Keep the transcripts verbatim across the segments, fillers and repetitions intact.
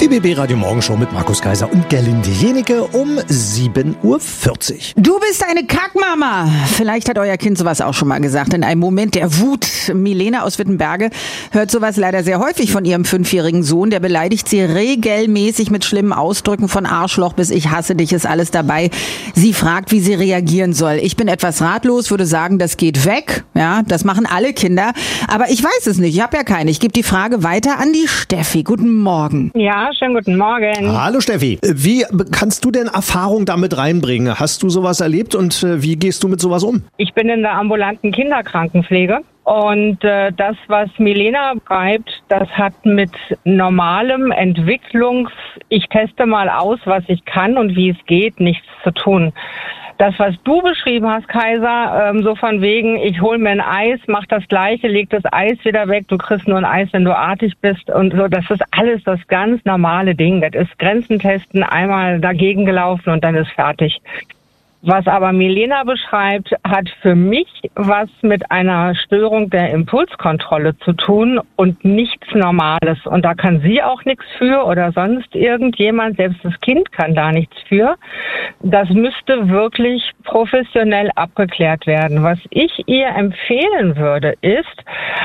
B B Radio Morgenshow mit Markus Kaiser und Gerlinde Jenike um sieben Uhr vierzig. Du bist eine Kackmama. Vielleicht hat euer Kind sowas auch schon mal gesagt. In einem Moment der Wut. Milena aus Wittenberge hört sowas leider sehr häufig von ihrem fünfjährigen Sohn. Der beleidigt sie regelmäßig mit schlimmen Ausdrücken, von Arschloch bis ich hasse dich ist alles dabei. Sie fragt, wie sie reagieren soll. Ich bin etwas ratlos, würde sagen, das geht weg. Ja, das machen alle Kinder. Aber ich weiß es nicht. Ich habe ja keine. Ich gebe die Frage weiter an die Steffi. Guten Morgen. Ja, schönen guten Morgen. Hallo Steffi. Wie kannst du denn Erfahrung damit reinbringen? Hast du sowas erlebt und äh, wie gehst du mit sowas um? Ich bin in der ambulanten Kinderkrankenpflege und äh, das, was Milena schreibt, das hat mit normalem Entwicklungs-, ich teste mal aus, was ich kann und wie es geht, nichts zu tun. Das, was du beschrieben hast, Kaiser, ähm, so von wegen, ich hol mir ein Eis, mach das Gleiche, leg das Eis wieder weg, du kriegst nur ein Eis, wenn du artig bist und so, das ist alles das ganz normale Ding. Das ist Grenzen testen, einmal dagegen gelaufen und dann ist fertig. Was aber Milena beschreibt, hat für mich was mit einer Störung der Impulskontrolle zu tun und nichts Normales. Und da kann sie auch nichts für oder sonst irgendjemand, selbst das Kind kann da nichts für. Das müsste wirklich professionell abgeklärt werden. Was ich ihr empfehlen würde, ist,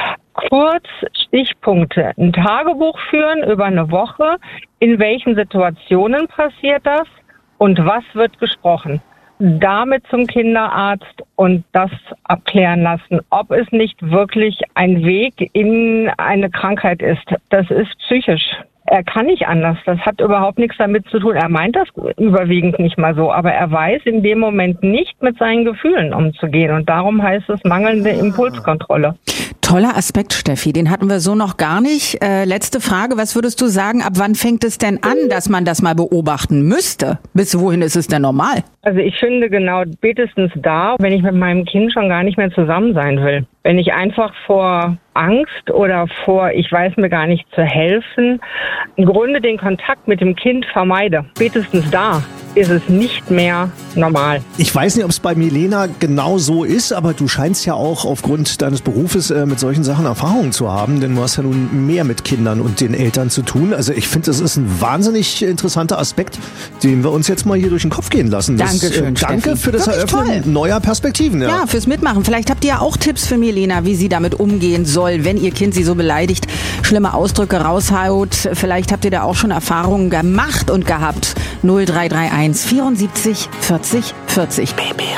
kurz Stichpunkte, ein Tagebuch führen über eine Woche. In welchen Situationen passiert das und was wird gesprochen? Damit zum Kinderarzt und das abklären lassen, ob es nicht wirklich ein Weg in eine Krankheit ist. Das ist psychisch. Er kann nicht anders. Das hat überhaupt nichts damit zu tun. Er meint das überwiegend nicht mal so, aber er weiß in dem Moment nicht mit seinen Gefühlen umzugehen und darum heißt es mangelnde Impulskontrolle. Toller Aspekt, Steffi, den hatten wir so noch gar nicht. Äh, letzte Frage, was würdest du sagen, ab wann fängt es denn an, dass man das mal beobachten müsste? Bis wohin ist es denn normal? Also ich finde genau spätestens da, wenn ich mit meinem Kind schon gar nicht mehr zusammen sein will. Wenn ich einfach vor Angst oder vor, ich weiß mir gar nicht zu helfen, im Grunde den Kontakt mit dem Kind vermeide. Spätestens da ist es nicht mehr normal. Ich weiß nicht, ob es bei Milena genau so ist, aber du scheinst ja auch aufgrund deines Berufes äh, mit solchen Sachen Erfahrungen zu haben, denn du hast ja nun mehr mit Kindern und den Eltern zu tun. Also ich finde, das ist ein wahnsinnig interessanter Aspekt, den wir uns jetzt mal hier durch den Kopf gehen lassen. Das, Dankeschön, äh, danke Steffi. für das Wirklich Eröffnen toll. neuer Perspektiven. Ja. Ja, fürs Mitmachen. Vielleicht habt ihr ja auch Tipps für Milena, wie sie damit umgehen soll, wenn ihr Kind sie so beleidigt, schlimme Ausdrücke raushaut. Vielleicht habt ihr da auch schon Erfahrungen gemacht und gehabt. null drei drei eins vierundsiebzig vierzig vierzig. B B